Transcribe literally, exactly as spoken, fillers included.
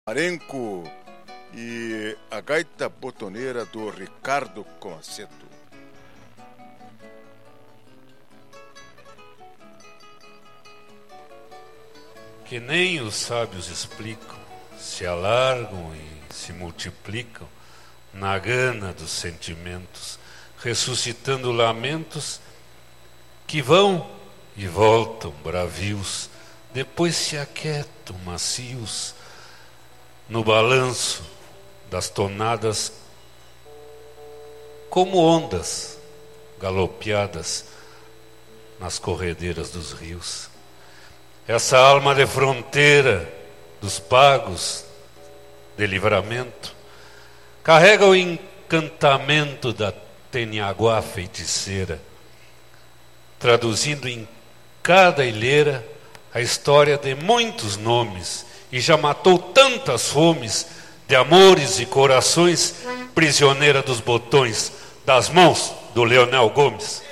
Marenco e a gaita botoneira do Ricardo Comaceto. Que nem os sábios explicam, se alargam e se multiplicam na gana dos sentimentos, ressuscitando lamentos que vão e voltam bravios, depois se aquietam macios no balanço das tonadas, como ondas galopeadas nas corredeiras dos rios. Essa alma de fronteira dos pagos de livramento carrega o encantamento da Teniaguá feiticeira, traduzindo em cada ilheira a história de muitos nomes, e já matou tantas fomes de amores e corações, prisioneira dos botões das mãos do Leonel Gomes.